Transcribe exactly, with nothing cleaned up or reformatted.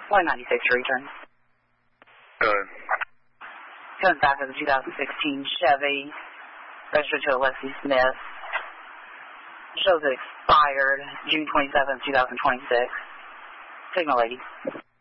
one ninety-six to return. Go ahead. Comes back as a two thousand sixteen Chevy, registered to Alexi Smith. Shows it expired June twenty-seventh, two thousand twenty-six. Signal lady.